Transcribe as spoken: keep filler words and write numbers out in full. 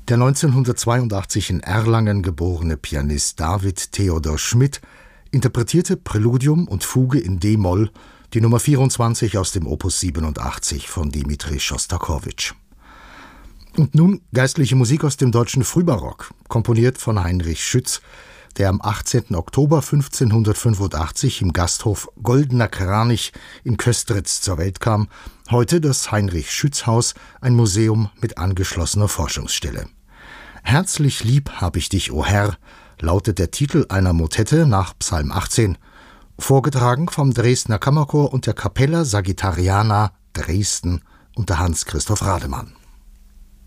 Der neunzehnhundertzweiundachtzig in Erlangen geborene Pianist David Theodor Schmidt interpretierte Präludium und Fuge in d-Moll, die Nummer vierundzwanzig aus dem Opus siebenundachtzig von Dimitri Schostakowitsch. Und nun geistliche Musik aus dem deutschen Frühbarock, komponiert von Heinrich Schütz, der am achtzehnten Oktober fünfzehnhundertfünfundachtzig im Gasthof Goldener Kranich in Köstritz zur Welt kam, heute das Heinrich-Schütz-Haus, ein Museum mit angeschlossener Forschungsstelle. »Herzlich lieb hab ich dich, o Herr«, lautet der Titel einer Motette nach Psalm achtzehn, vorgetragen vom Dresdner Kammerchor und der Capella Sagittariana Dresden unter Hans Christoph Rademann.